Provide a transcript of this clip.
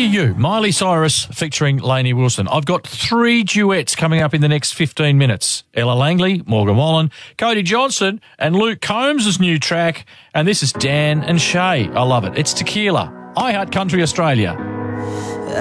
You, Miley Cyrus featuring Lainey Wilson. I've got 3 duets coming up in the next 15 minutes. Ella Langley, Morgan Wallen, Cody Johnson and Luke Combs' new track. And this is Dan and Shay. I love it. It's Tequila. I Heart Country Australia.